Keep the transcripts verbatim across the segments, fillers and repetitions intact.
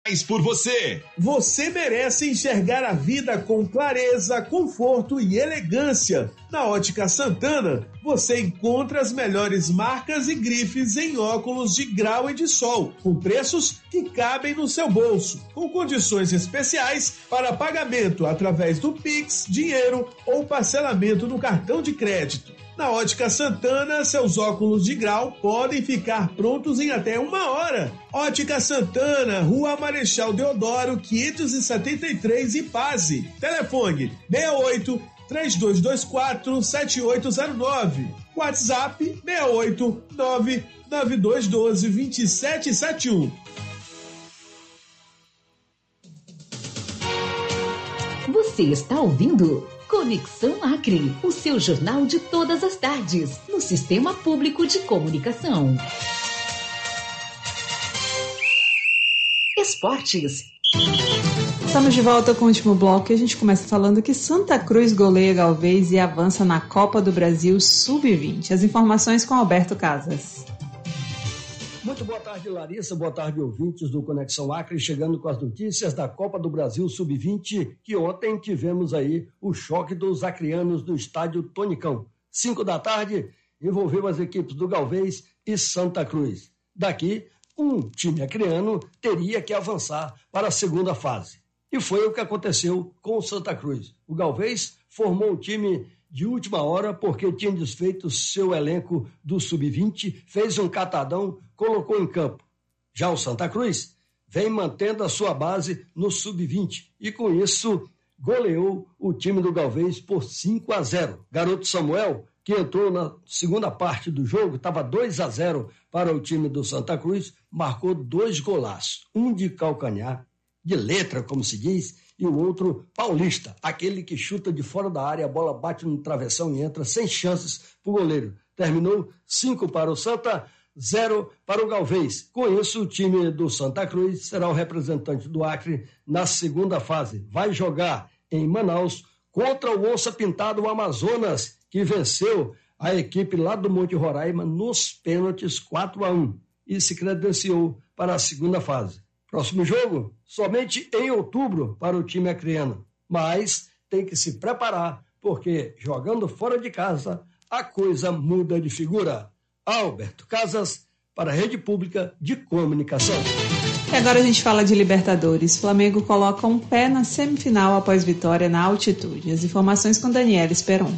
por você. Você merece enxergar a vida com clareza, conforto e elegância. Na Ótica Santana, você encontra as melhores marcas e grifes em óculos de grau e de sol, com preços que cabem no seu bolso, com condições especiais para pagamento através do Pix, dinheiro ou parcelamento no cartão de crédito. Na Ótica Santana, seus óculos de grau podem ficar prontos em até uma hora. Ótica Santana, Rua Marechal Deodoro, quinhentos e setenta e três, Ipase. Telefone seis oito, três dois dois quatro, sete oito zero nove. WhatsApp seis oito, nove nove dois um dois, dois sete sete um. Você está ouvindo Conexão Acre, o seu jornal de todas as tardes, no Sistema Público de Comunicação. Esportes. Estamos de volta com o último bloco e a gente começa falando que Santa Cruz goleia Galvez e avança na Copa do Brasil sub vinte. As informações com Alberto Casas. Muito boa tarde, Larissa. Boa tarde, ouvintes do Conexão Acre, chegando com as notícias da Copa do Brasil sub vinte, que ontem tivemos aí o choque dos acrianos do estádio Tonicão. Cinco da tarde, envolveu as equipes do Galvez e Santa Cruz. Daqui, um time acriano teria que avançar para a segunda fase. E foi o que aconteceu com o Santa Cruz. O Galvez formou um time de última hora porque tinha desfeito seu elenco do sub vinte, fez um catadão, colocou em campo. Já o Santa Cruz vem mantendo a sua base no sub vinte e com isso goleou o time do Galvez por cinco a zero. Garoto Samuel, que entrou na segunda parte do jogo, estava dois a zero para o time do Santa Cruz, marcou dois golaços, um de calcanhar, de letra, como se diz, e o outro paulista, aquele que chuta de fora da área, a bola bate no travessão e entra sem chances para o goleiro. Terminou cinco para o Santa, zero para o Galvez. Com isso, o time do Santa Cruz será o representante do Acre na segunda fase. Vai jogar em Manaus contra o Onça Pintado, o Amazonas, que venceu a equipe lá do Monte Roraima nos pênaltis quatro a um e se credenciou para a segunda fase. Próximo jogo, somente em outubro para o time acreano. Mas tem que se preparar, porque jogando fora de casa, a coisa muda de figura. Alberto Casas, para a Rede Pública de Comunicação. E agora a gente fala de Libertadores. Flamengo coloca um pé na semifinal após vitória na altitude. As informações com Daniela Esperon.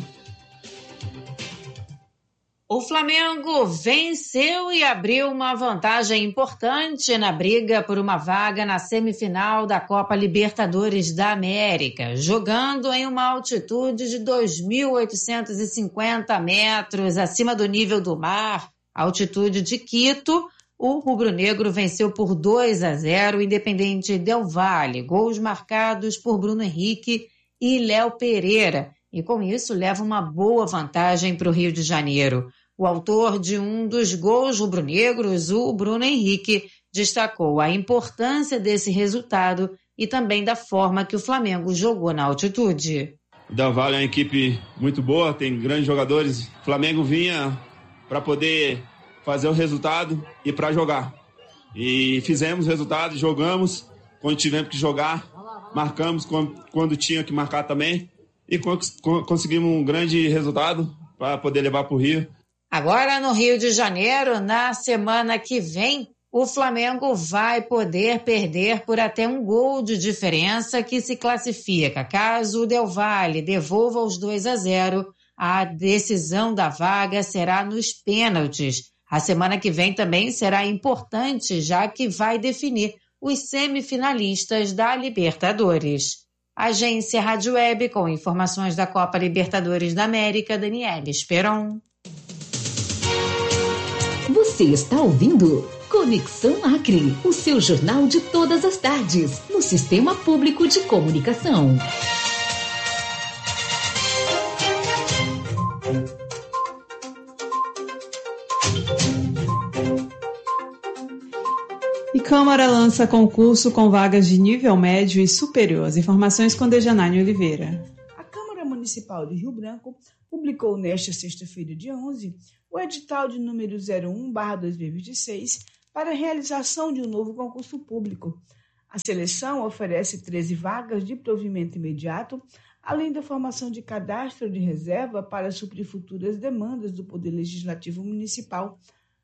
O Flamengo venceu e abriu uma vantagem importante na briga por uma vaga na semifinal da Copa Libertadores da América, jogando em uma altitude de dois mil oitocentos e cinquenta metros acima do nível do mar, altitude de Quito. O rubro-negro venceu por dois a zero o Independente Del Valle, gols marcados por Bruno Henrique e Léo Pereira, e com isso leva uma boa vantagem para o Rio de Janeiro. O autor de um dos gols rubro-negros, o Bruno Henrique, destacou a importância desse resultado e também da forma que o Flamengo jogou na altitude. O Del Valle é uma equipe muito boa, tem grandes jogadores. O Flamengo vinha para poder fazer o resultado e para jogar. E fizemos o resultado, jogamos quando tivemos que jogar, marcamos quando, quando tinha que marcar também e conseguimos um grande resultado para poder levar para o Rio. Agora no Rio de Janeiro, na semana que vem, o Flamengo vai poder perder por até um gol de diferença que se classifica. Caso o Del Valle devolva os dois a zero, a decisão da vaga será nos pênaltis. A semana que vem também será importante, já que vai definir os semifinalistas da Libertadores. Agência Rádio Web, com informações da Copa Libertadores da América, Daniela Esperon. Você está ouvindo Conexão Acre, o seu jornal de todas as tardes, no Sistema Público de Comunicação. E Câmara lança concurso com vagas de nível médio e superior. As informações com Dejanane Oliveira. A Câmara Municipal de Rio Branco publicou nesta sexta-feira, dia onze, o edital de número zero um barra dois mil e vinte e seis para a realização de um novo concurso público. A seleção oferece treze vagas de provimento imediato, além da formação de cadastro de reserva para suprir futuras demandas do Poder Legislativo Municipal.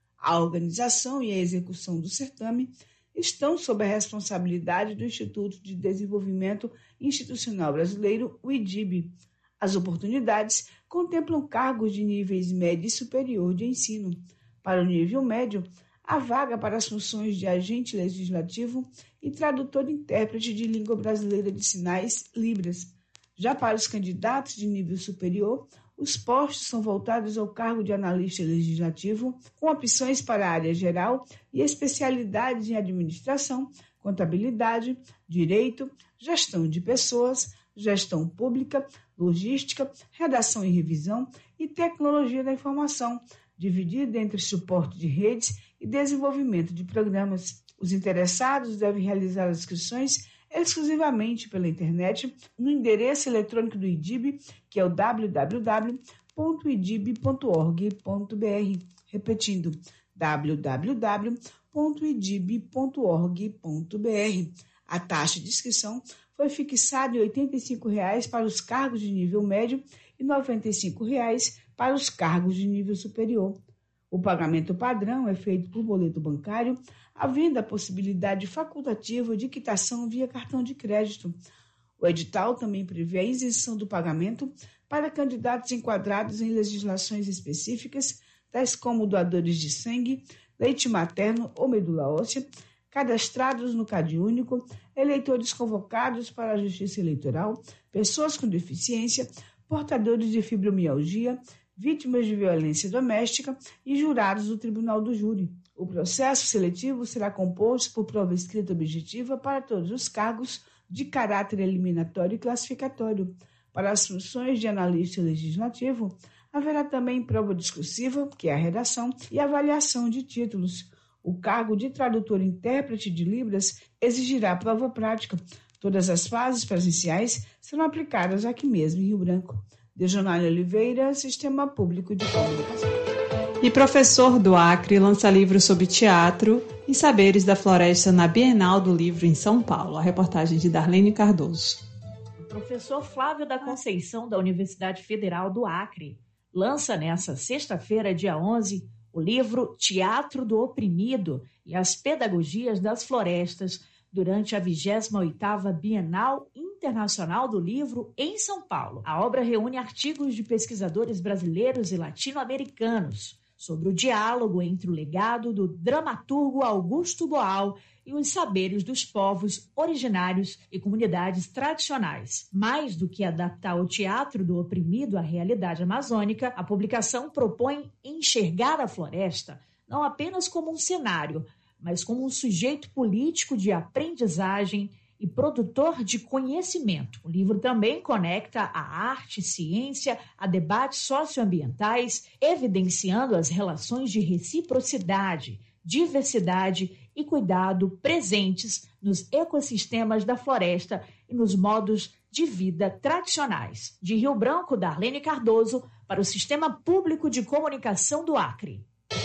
A organização e a execução do certame estão sob a responsabilidade do Instituto de Desenvolvimento Institucional Brasileiro, o I D I B. As oportunidades contemplam cargos de níveis médio e superior de ensino. Para o nível médio, a vaga para as funções de agente legislativo e tradutor-intérprete de língua brasileira de sinais, Libras. Já para os candidatos de nível superior, os postos são voltados ao cargo de analista legislativo, com opções para a área geral e especialidades em administração, contabilidade, direito, gestão de pessoas, gestão pública, logística, redação e revisão e tecnologia da informação, dividida entre suporte de redes e desenvolvimento de programas. Os interessados devem realizar as inscrições exclusivamente pela internet no endereço eletrônico do I D I B, que é o w w w ponto i d i b ponto org ponto b r. Repetindo, w w w ponto i d i b ponto org ponto b r. A taxa de inscrição foi fixada em oitenta e cinco reais para os cargos de nível médio e noventa e cinco reais para os cargos de nível superior. O pagamento padrão é feito por boleto bancário, havendo a possibilidade facultativa de quitação via cartão de crédito. O edital também prevê a isenção do pagamento para candidatos enquadrados em legislações específicas, tais como doadores de sangue, leite materno ou medula óssea, cadastrados no CadÚnico, eleitores convocados para a Justiça Eleitoral, pessoas com deficiência, portadores de fibromialgia, vítimas de violência doméstica e jurados do Tribunal do Júri. O processo seletivo será composto por prova escrita objetiva para todos os cargos de caráter eliminatório e classificatório. Para as funções de analista legislativo, haverá também prova discursiva, que é a redação, e avaliação de títulos. O cargo de tradutor-intérprete de Libras exigirá prova prática. Todas as fases presenciais serão aplicadas aqui mesmo em Rio Branco. Dejonale Oliveira, Sistema Público de Comunicação. E professor do Acre lança livro sobre teatro e saberes da floresta na Bienal do Livro em São Paulo. A reportagem de Darlene Cardoso. O professor Flávio da Conceição, da Universidade Federal do Acre, lança nesta sexta-feira, dia onze, o livro Teatro do Oprimido e as Pedagogias das Florestas, durante a vigésima oitava Bienal Internacional do Livro em São Paulo. A obra reúne artigos de pesquisadores brasileiros e latino-americanos sobre o diálogo entre o legado do dramaturgo Augusto Boal e os saberes dos povos originários e comunidades tradicionais. Mais do que adaptar o teatro do oprimido à realidade amazônica, a publicação propõe enxergar a floresta não apenas como um cenário, mas como um sujeito político de aprendizagem e produtor de conhecimento. O livro também conecta a arte e ciência a debates socioambientais, evidenciando as relações de reciprocidade, diversidade e cuidado presentes nos ecossistemas da floresta e nos modos de vida tradicionais. De Rio Branco, Darlene Cardoso, para o Sistema Público de Comunicação do Acre.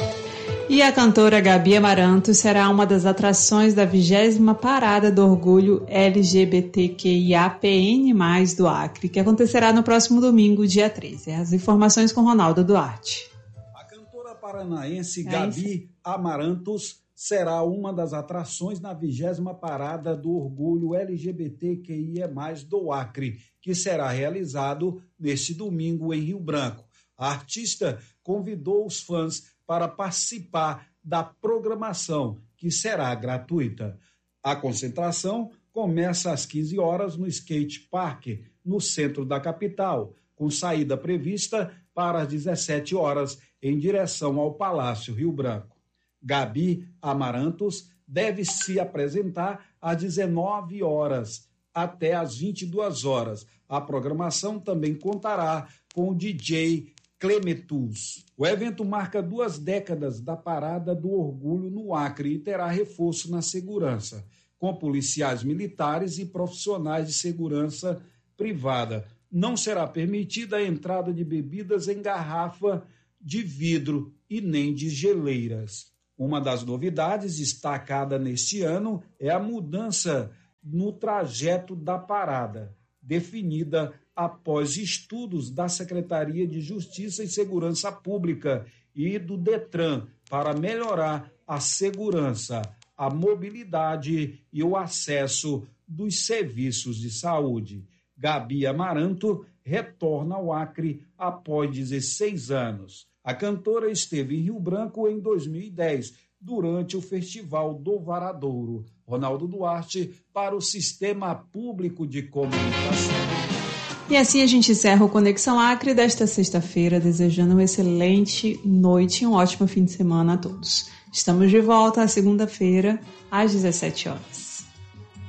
E a cantora Gabi Amarantos será uma das atrações da vigésima Parada do Orgulho L G B T Q I A P N mais, do Acre, que acontecerá no próximo domingo, dia treze. As informações com Ronaldo Duarte. A cantora paranaense Gabi Amarantos será uma das atrações na vigésima Parada do Orgulho L G B T Q I A mais, do Acre, que será realizado neste domingo em Rio Branco. A artista convidou os fãs para participar da programação, que será gratuita. A concentração começa às quinze horas no Skate Park, no centro da capital, com saída prevista para as dezessete horas em direção ao Palácio Rio Branco. Gabi Amarantos deve se apresentar às dezenove horas até às vinte e duas horas. A programação também contará com o D J Clemetus. O evento marca duas décadas da Parada do Orgulho no Acre e terá reforço na segurança, com policiais militares e profissionais de segurança privada. Não será permitida a entrada de bebidas em garrafa de vidro e nem de geleiras. Uma das novidades destacada neste ano é a mudança no trajeto da parada, definida após estudos da Secretaria de Justiça e Segurança Pública e do DETRAN para melhorar a segurança, a mobilidade e o acesso dos serviços de saúde. Gabi Amaranto retorna ao Acre após dezesseis anos. A cantora esteve em Rio Branco em dois mil e dez, durante o Festival do Varadouro. Ronaldo Duarte, para o Sistema Público de Comunicação. E assim a gente encerra o Conexão Acre desta sexta-feira, desejando uma excelente noite e um ótimo fim de semana a todos. Estamos de volta à segunda-feira, às dezessete horas.